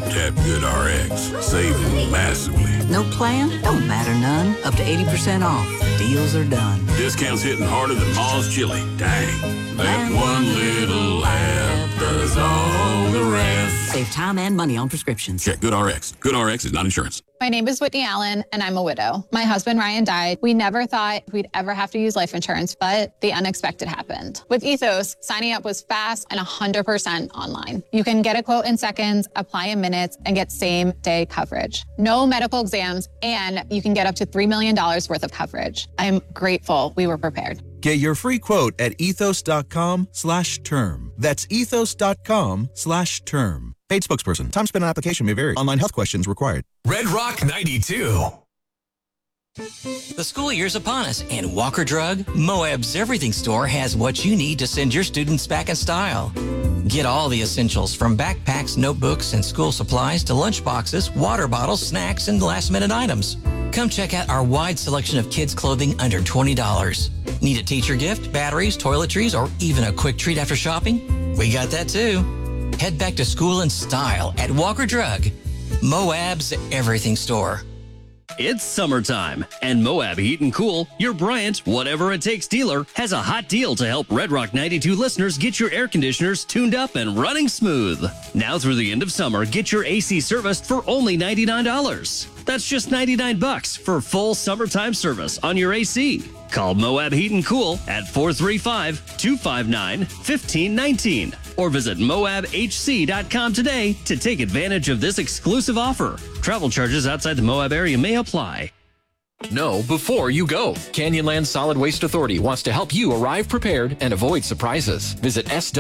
Tap GoodRx. Saving massively. No plan? Don't matter none. Up to 80% off. Deals are done. Discounts hitting harder than Ma's chili. Dang. That one little app does all the rest. Save time and money on prescriptions. Check GoodRx. GoodRx is not insurance. My name is Whitney Allen, and I'm a widow. My husband, Ryan, died. We never thought we'd ever have to use life insurance, but the unexpected happened. With Ethos, signing up was fast and 100% online. You can get a quote in seconds, apply in minutes, and get same-day coverage. No medical exams, and you can get up to $3 million worth of coverage. I'm grateful we were prepared. Get your free quote at ethos.com/term. That's ethos.com/term. Paid spokesperson. Time spent on application may vary. Online health questions required. Red Rock 92. The school year's upon us, and Walker Drug, Moab's everything store, has what you need to send your students back in style. Get all the essentials from backpacks, notebooks, and school supplies to lunch boxes, water bottles, snacks, and last-minute items. Come check out our wide selection of kids' clothing under $20. Need a teacher gift, batteries, toiletries, or even a quick treat after shopping? We got that too. Head back to school in style at Walker Drug, Moab's everything store. It's summertime, and Moab Heat & Cool, your Bryant Whatever It Takes dealer, has a hot deal to help Red Rock 92 listeners get your air conditioners tuned up and running smooth. Now through the end of summer, get your AC serviced for only $99. That's just $99 for full summertime service on your AC. Call Moab Heat & Cool at 435-259-1519 or visit moabhc.com today to take advantage of this exclusive offer. Travel charges outside the Moab area may apply. Know before you go. Canyonland Solid Waste Authority wants to help you arrive prepared and avoid surprises. Visit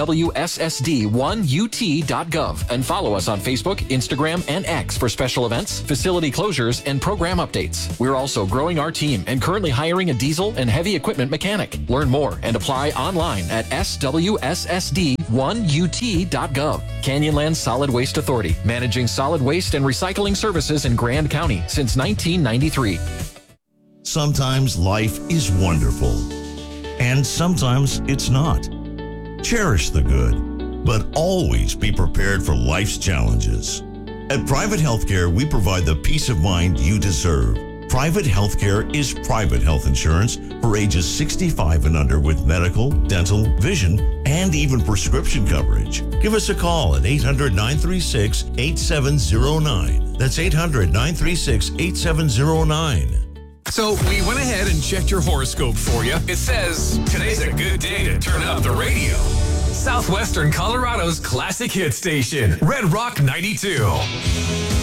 swssd1ut.gov and follow us on Facebook, Instagram, and X for special events, facility closures, and program updates. We're also growing our team and currently hiring a diesel and heavy equipment mechanic. Learn more and apply online at swssd1ut.gov. Canyonland Solid Waste Authority, managing solid waste and recycling services in Grand County since 1993. Sometimes life is wonderful, and sometimes it's not. Cherish the good, but always be prepared for life's challenges. At Private Healthcare, we provide the peace of mind you deserve. Private Healthcare is private health insurance for ages 65 and under with medical, dental, vision, and even prescription coverage. Give us a call at 800-936-8709. That's 800-936-8709. So we went ahead and checked your horoscope for you. It says today's a good day to turn up the radio. Southwestern Colorado's classic hit station, Red Rock 92.